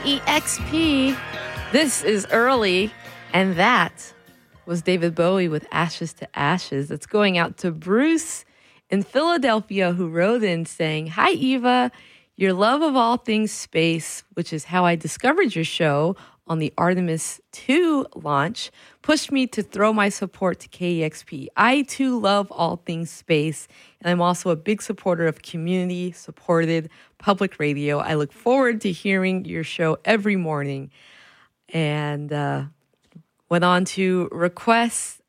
KEXP. This is early, and that was David Bowie with Ashes to Ashes. It's going out to Bruce in Philadelphia, who wrote in saying, "Hi, Eva. Your love of all things space, which is how I discovered your show on the Artemis 2 launch, pushed me to throw my support to KEXP. I, too, love all things space, and I'm also a big supporter of community-supported public radio. I look forward to hearing your show every morning." And went on to request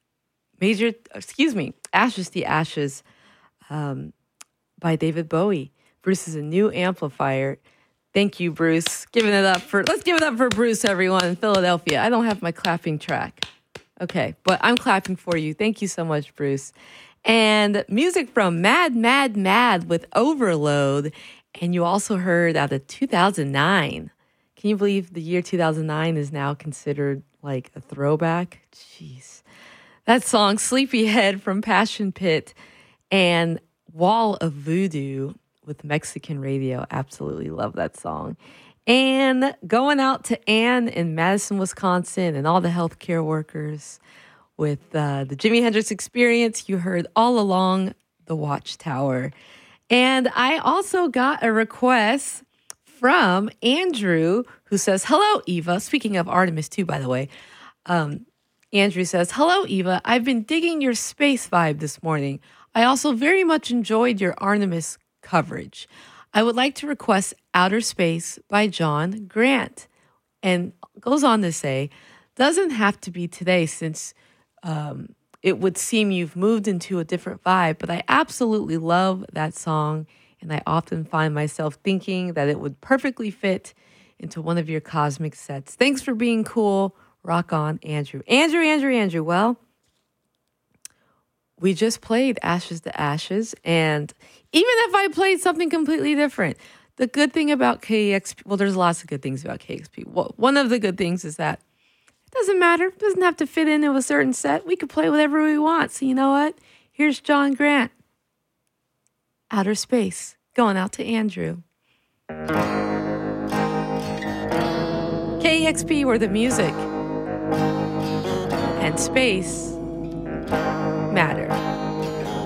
Ashes to Ashes by David Bowie. Bruce is a new amplifier. Thank you, Bruce. Let's give it up for Bruce, everyone, in Philadelphia. I don't have my clapping track. Okay, but I'm clapping for you. Thank you so much, Bruce. And music from Mad, Mad, Mad with Overload. And you also heard out of 2009. Can you believe the year 2009 is now considered like a throwback? Jeez. That song, Sleepyhead from Passion Pit, and Wall of Voodoo with Mexican Radio. Absolutely love that song. And going out to Ann in Madison, Wisconsin, and all the healthcare workers with the Jimi Hendrix Experience. You heard All Along the Watchtower. And I also got a request from Andrew, who says, "Hello, Eva." Speaking of Artemis 2, by the way. Andrew says, "Hello, Eva. I've been digging your space vibe this morning. I also very much enjoyed your Artemis coverage. I would like to request Outer Space by John Grant." And goes on to say, "Doesn't have to be today since it would seem you've moved into a different vibe, but I absolutely love that song, and I often find myself thinking that it would perfectly fit into one of your cosmic sets. Thanks for being cool. Rock on, Andrew." Andrew. Well, we just played Ashes to Ashes, and even if I played something completely different, the good thing about KEXP, well, there's lots of good things about KEXP. Well, one of the good things is that it doesn't matter. It doesn't have to fit into a certain set. We could play whatever we want. So you know what? Here's John Grant, Outer Space, going out to Andrew. KEXP, where the music and space